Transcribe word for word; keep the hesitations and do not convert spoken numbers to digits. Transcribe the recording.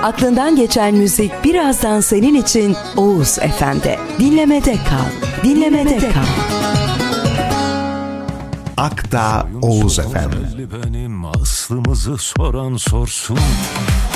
Aklından geçen müzik birazdan senin için Oğuz Efendi. Dinlemede kal. Dinlemede kal. Akta Oğuz Efendi. Benim aslımızı soran sorsun.